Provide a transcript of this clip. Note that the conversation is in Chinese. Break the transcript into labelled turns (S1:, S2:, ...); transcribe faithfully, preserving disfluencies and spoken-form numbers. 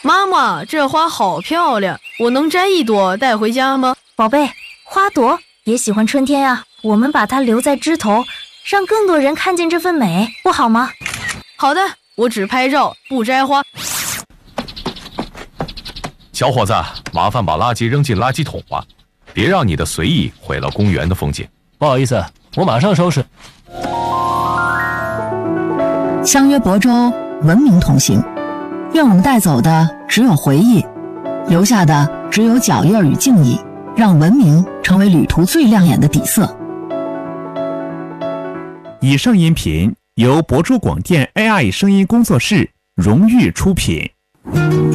S1: 妈妈，这花好漂亮，我能摘一朵带回家吗？
S2: 宝贝，花朵也喜欢春天呀，我们把它留在枝头，让更多人看见这份美，不好吗？
S1: 好的，我只拍照，不摘花。
S3: 小伙子，麻烦把垃圾扔进垃圾桶吧，别让你的随意毁了公园的风景。
S4: 不好意思，我马上收拾。
S5: 相约亳州，文明同行。愿我们带走的只有回忆，留下的只有脚印与敬意，让文明成为旅途最亮眼的底色。
S6: 以上音频由亳州广电 A I 声音工作室荣誉出品。